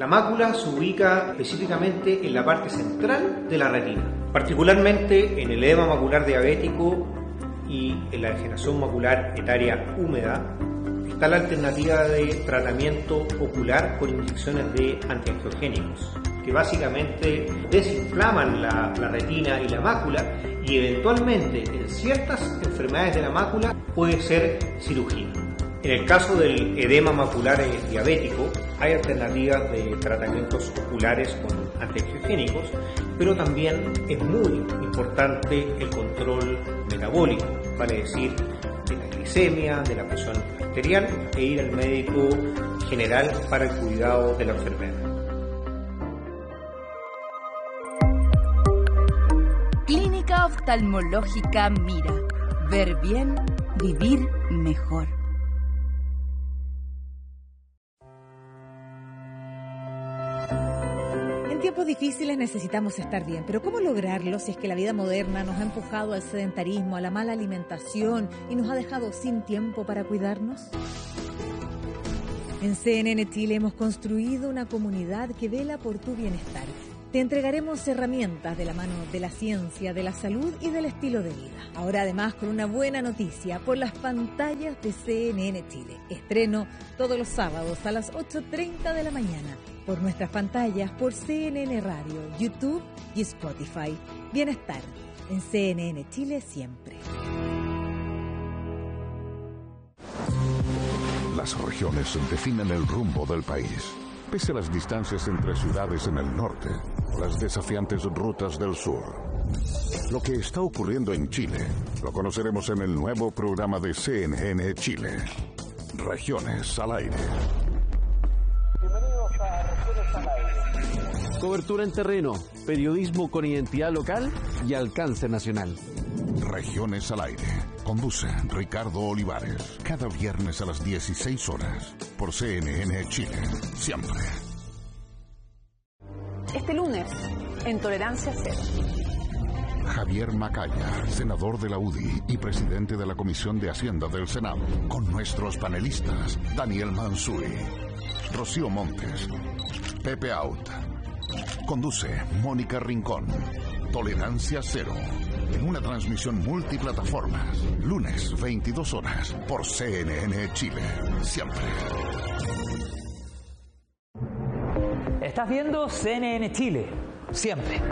La mácula se ubica específicamente en la parte central de la retina, particularmente en el edema macular diabético y en la degeneración macular etaria húmeda. Está la alternativa de tratamiento ocular con inyecciones de antiangiogénicos, que básicamente desinflaman la retina y la mácula, y eventualmente en ciertas enfermedades de la mácula puede ser cirugía. En el caso del edema macular diabético hay alternativas de tratamientos oculares con antiangiogénicos, pero también es muy importante el control metabólico, vale decir, de la glicemia, de la presión arterial, e ir al médico general para el cuidado de la enfermedad. Clínica Oftalmológica Mira. Ver bien, vivir mejor. En tiempos difíciles necesitamos estar bien, pero ¿cómo lograrlo si es que la vida moderna nos ha empujado al sedentarismo, a la mala alimentación y nos ha dejado sin tiempo para cuidarnos? En CNN Chile hemos construido una comunidad que vela por tu bienestar. Te entregaremos herramientas de la mano de la ciencia, de la salud y del estilo de vida. Ahora además con una buena noticia por las pantallas de CNN Chile. Estreno todos los sábados a las 8:30 de la mañana por nuestras pantallas, por CNN Radio, YouTube y Spotify. Bienestar en CNN Chile siempre. Las regiones definen el rumbo del país. Pese a las distancias entre ciudades en el norte o las desafiantes rutas del sur. Lo que está ocurriendo en Chile lo conoceremos en el nuevo programa de CNN Chile. Regiones al aire. Bienvenidos a Regiones al aire. Cobertura en terreno, periodismo con identidad local y alcance nacional. Regiones al aire. Conduce Ricardo Olivares. Cada viernes a las 16 horas. Por CNN Chile. Siempre. Este lunes, en Tolerancia Cero. Javier Macaya, senador de la UDI y presidente de la Comisión de Hacienda del Senado. Con nuestros panelistas, Daniel Mansuy, Rocío Montes, Pepe Out. Conduce Mónica Rincón. Tolerancia Cero. En una transmisión multiplataformas. Lunes, 22 horas. Por CNN Chile. Siempre. Estás viendo CNN Chile. Siempre.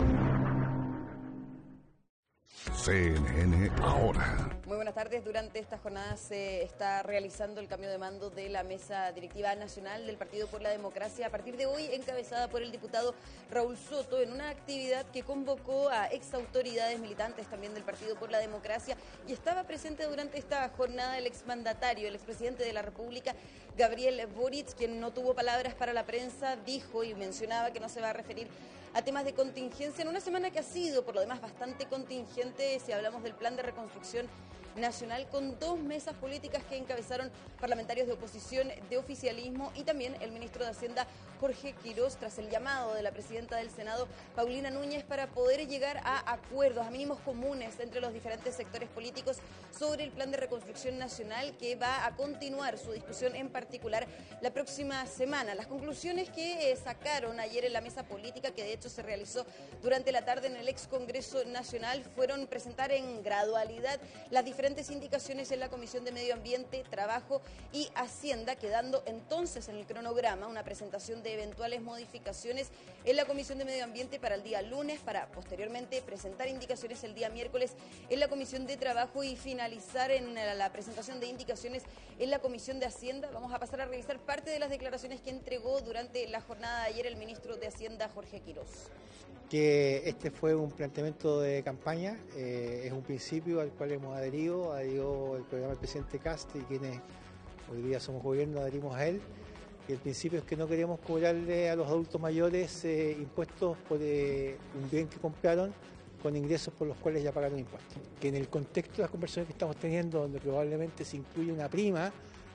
CNN Ahora. Muy buenas tardes. Durante esta jornada se está realizando el cambio de mando de la Mesa Directiva Nacional del Partido por la Democracia, a partir de hoy encabezada por el diputado Raúl Soto, en una actividad que convocó a exautoridades militantes también del Partido por la Democracia, y estaba presente durante esta jornada el exmandatario, el expresidente de la República, Gabriel Boric, quien no tuvo palabras para la prensa, dijo y mencionaba que no se va a referir a temas de contingencia en una semana que ha sido, por lo demás, bastante contingente si hablamos del plan de reconstrucción nacional, con dos mesas políticas que encabezaron parlamentarios de oposición, de oficialismo, y también el ministro de Hacienda, Jorge Quirós, tras el llamado de la presidenta del Senado, Paulina Núñez, para poder llegar a acuerdos, a mínimos comunes entre los diferentes sectores políticos sobre el plan de reconstrucción nacional, que va a continuar su discusión en particular la próxima semana. Las conclusiones que sacaron ayer en la mesa política, que de hecho se realizó durante la tarde en el ex Congreso Nacional, fueron presentar en gradualidad las diferentes indicaciones en la Comisión de Medio Ambiente, Trabajo y Hacienda, quedando entonces en el cronograma una presentación de eventuales modificaciones en la Comisión de Medio Ambiente para el día lunes, para posteriormente presentar indicaciones el día miércoles en la Comisión de Trabajo y finalizar en la presentación de indicaciones en la Comisión de Hacienda. Vamos a pasar a revisar parte de las declaraciones que entregó durante la jornada de ayer el ministro de Hacienda, Jorge Quirós. Que este fue un planteamiento de campaña, es un principio al cual hemos adherido el programa del presidente Kast, y quienes hoy día somos gobierno adherimos a él. Y el principio es que no queremos cobrarle a los adultos mayores impuestos por un bien que compraron con ingresos por los cuales ya pagaron impuestos. Que en el contexto de las conversaciones que estamos teniendo, donde probablemente se incluye una prima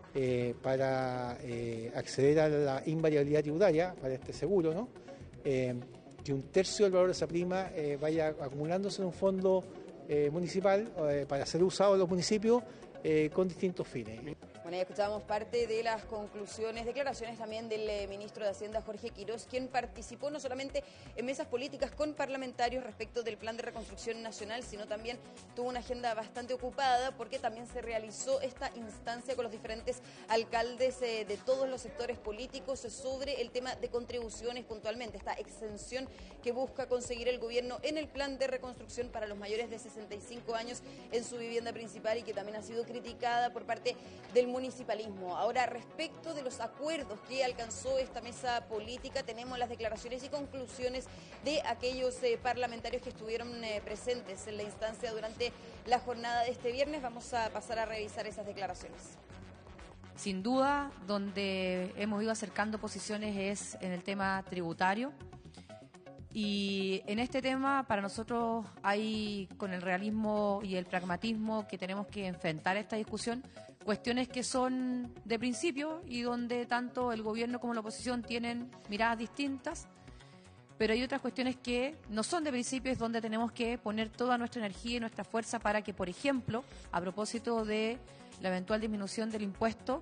para acceder a la invariabilidad tributaria para este seguro, ¿no? Que un tercio del valor de esa prima vaya acumulándose en un fondo municipal para ser usado en los municipios con distintos fines. Bueno, ya escuchábamos parte de las conclusiones, declaraciones también del ministro de Hacienda, Jorge Quirós, quien participó no solamente en mesas políticas con parlamentarios respecto del Plan de Reconstrucción Nacional, sino también tuvo una agenda bastante ocupada porque también se realizó esta instancia con los diferentes alcaldes de todos los sectores políticos sobre el tema de contribuciones puntualmente, esta exención que busca conseguir el gobierno en el Plan de Reconstrucción para los mayores de 65 años en su vivienda principal y que también ha sido criticada por parte del municipalismo. Ahora, respecto de los acuerdos que alcanzó esta mesa política, tenemos las declaraciones y conclusiones de aquellos parlamentarios que estuvieron presentes en la instancia durante la jornada de este viernes. Vamos a pasar a revisar esas declaraciones. Sin duda, donde hemos ido acercando posiciones es en el tema tributario. Y en este tema, para nosotros hay, con el realismo y el pragmatismo que tenemos que enfrentar esta discusión, cuestiones que son de principio y donde tanto el gobierno como la oposición tienen miradas distintas, pero hay otras cuestiones que no son de principio, es donde tenemos que poner toda nuestra energía y nuestra fuerza para que, por ejemplo, a propósito de la eventual disminución del impuesto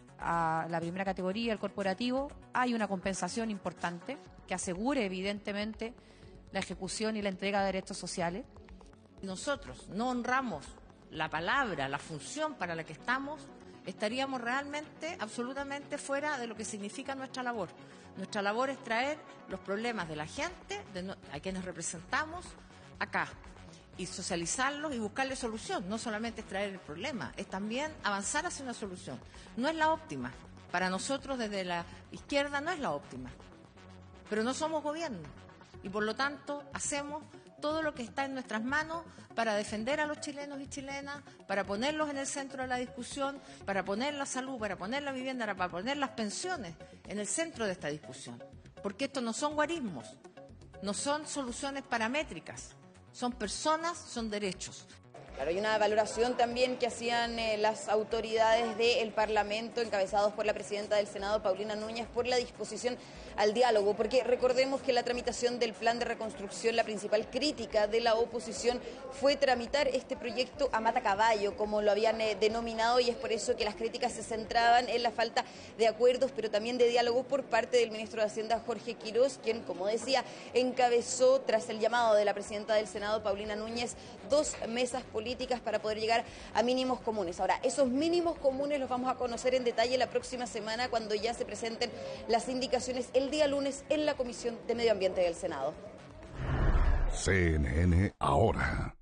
a la primera categoría, el corporativo, hay una compensación importante que asegure evidentemente la ejecución y la entrega de derechos sociales. Nosotros no honramos la palabra, la función para la que estamos, estaríamos realmente, absolutamente fuera de lo que significa nuestra labor. Nuestra labor es traer los problemas de la gente, a quienes representamos, acá, y socializarlos y buscarle solución. No solamente es traer el problema, es también avanzar hacia una solución. No es la óptima. Para nosotros desde la izquierda no es la óptima. Pero no somos gobierno y por lo tanto hacemos todo lo que está en nuestras manos para defender a los chilenos y chilenas, para ponerlos en el centro de la discusión, para poner la salud, para poner la vivienda, para poner las pensiones en el centro de esta discusión. Porque estos no son guarismos, no son soluciones paramétricas, son personas, son derechos. Claro, hay una valoración también que hacían las autoridades del Parlamento, encabezados por la presidenta del Senado, Paulina Núñez, por la disposición al diálogo, porque recordemos que la tramitación del Plan de Reconstrucción, la principal crítica de la oposición fue tramitar este proyecto a matacaballo, como lo habían denominado, y es por eso que las críticas se centraban en la falta de acuerdos, pero también de diálogo por parte del ministro de Hacienda, Jorge Quirós, quien, como decía, encabezó, tras el llamado de la presidenta del Senado, Paulina Núñez, 2 mesas políticas para poder llegar a mínimos comunes. Ahora, esos mínimos comunes los vamos a conocer en detalle la próxima semana cuando ya se presenten las indicaciones el día lunes en la Comisión de Medio Ambiente del Senado. CNN Ahora.